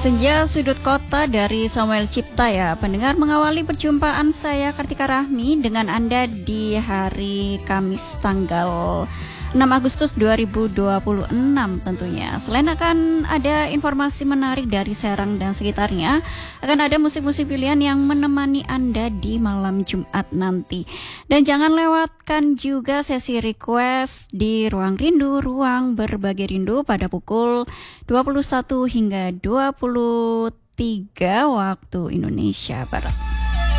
Senja Sudut Kota dari Samuel Cipta ya. Pendengar, mengawali perjumpaan saya Kartika Rahmi dengan Anda di hari Kamis tanggal 6 Agustus 2026 tentunya. Selain akan ada informasi menarik dari Serang dan sekitarnya, akan ada musik-musik pilihan yang menemani Anda di malam Jumat nanti. Dan jangan lewatkan juga sesi request di Ruang Rindu, Ruang Berbagi Rindu pada pukul 21 hingga 23 waktu Indonesia Barat.